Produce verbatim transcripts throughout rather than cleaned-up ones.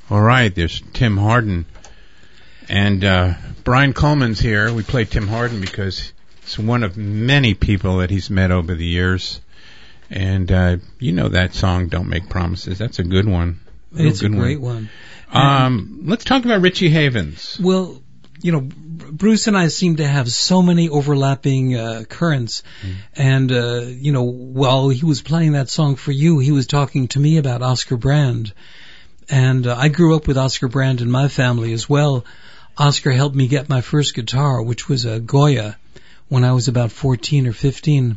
All right, there's Tim Hardin. And uh, Brian Coleman's here. We play Tim Hardin because it's one of many people that he's met over the years. And uh, you know that song, Don't Make Promises. That's a good one. A it's good a great one. one. Um, let's talk about Richie Havens. Well, you know, Bruce and I seem to have so many overlapping uh, currents. Mm. And, uh, you know, while he was playing that song for you, he was talking to me about Oscar Brand. And uh, I grew up with Oscar Brand in my family as well. Oscar helped me get my first guitar, which was a Goya, when I was about fourteen or fifteen.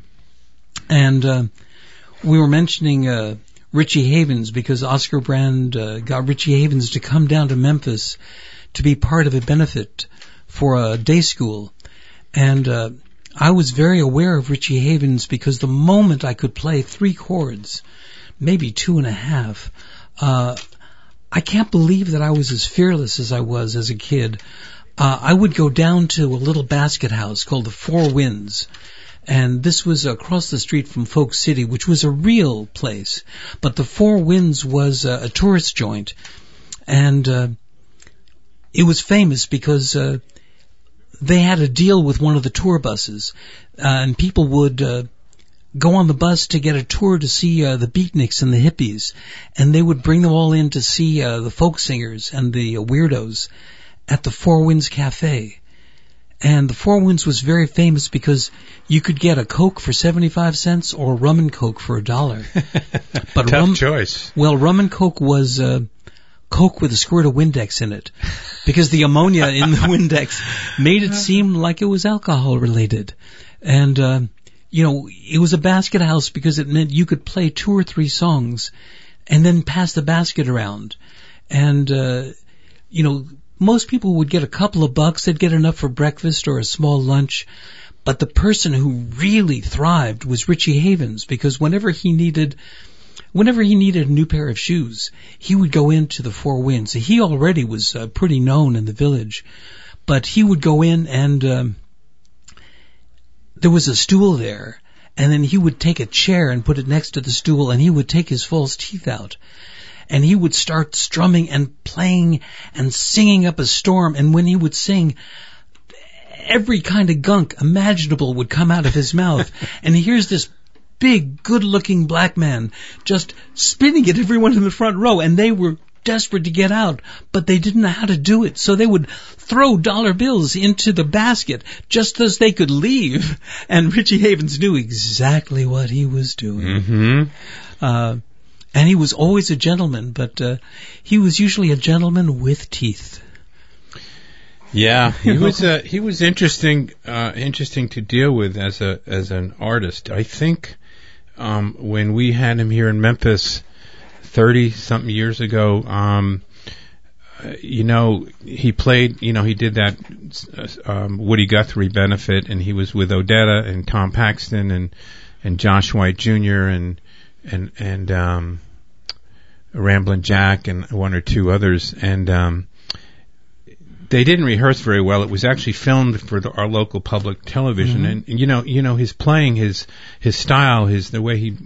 And uh, we were mentioning uh, Richie Havens because Oscar Brand uh, got Richie Havens to come down to Memphis to be part of a benefit for a day school. And uh, I was very aware of Richie Havens because the moment I could play three chords, maybe two and a half, uh, I can't believe that I was as fearless as I was as a kid. Uh, I would go down to a little basket house called the Four Winds. And this was across the street from Folk City, which was a real place. But the Four Winds was uh, a tourist joint. And uh, it was famous because uh, they had a deal with one of the tour buses. Uh, and people would uh, go on the bus to get a tour to see uh, the beatniks and the hippies. And they would bring them all in to see uh, the folk singers and the uh, weirdos at the Four Winds Cafe. And the Four Winds was very famous because you could get a Coke for seventy-five cents or rum and Coke for a dollar. But Tough rum, choice. Well, rum and Coke was uh, Coke with a squirt of Windex in it because the ammonia in the Windex made it seem like it was alcohol related. And, uh, you know, it was a basket house because it meant you could play two or three songs and then pass the basket around. And, uh, you know, most people would get a couple of bucks. They'd get enough for breakfast or a small lunch. But the person who really thrived was Richie Havens because whenever he needed, whenever he needed a new pair of shoes, he would go into the Four Winds. He already was uh, pretty known in the village, but he would go in and um, there was a stool there, and then he would take a chair and put it next to the stool, and he would take his false teeth out. And he would start strumming and playing and singing up a storm. And when he would sing, every kind of gunk imaginable would come out of his mouth. And here's this big, good-looking black man just spitting at everyone in the front row. And they were desperate to get out, but they didn't know how to do it. So they would throw dollar bills into the basket just as they could leave. And Richie Havens knew exactly what he was doing. Mm-hmm. Uh, And he was always a gentleman, but uh, he was usually a gentleman with teeth. Yeah, he was uh, he was interesting uh, interesting to deal with as a as an artist. I think um, when we had him here in Memphis thirty something years ago, um, uh, you know, he played. You know, he did that um, Woody Guthrie benefit, and he was with Odetta and Tom Paxton and and Josh White Junior and. and and um Ramblin' Jack and one or two others, and um they didn't rehearse very well. It was actually filmed for the, our local public television, mm-hmm. and, and you know you know his playing, his his style, his the way he